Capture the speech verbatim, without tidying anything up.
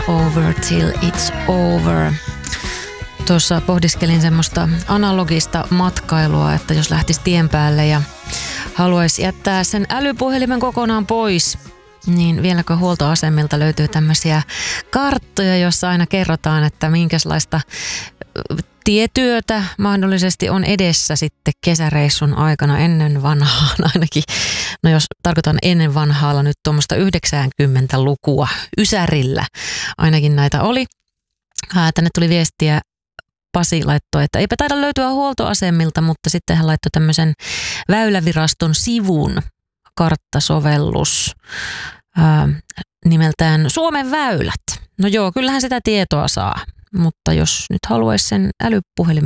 Over till it's over. Tuossa pohdiskelin semmoista analogista matkailua, että jos lähtisi tien päälle ja haluaisi jättää sen älypuhelimen kokonaan pois, niin vieläkö huoltoasemilta löytyy tämmöisiä karttoja, joissa aina kerrotaan, että minkälaista tietyötä mahdollisesti on edessä sitten kesäreissun aikana ennen vanhaan ainakin. No jos tarkoitan ennen vanhaalla nyt tuommoista yhdeksänkymmentälukua Ysärillä ainakin näitä oli. Ää, tänne tuli viestiä, Pasi laittoi, että eipä taida löytyä huoltoasemilta, mutta sitten hän laittoi tämmöisen Väyläviraston sivun karttasovellus ää, nimeltään Suomen väylät. No joo, kyllähän sitä tietoa saa, mutta jos nyt haluaisi sen älypuhelimen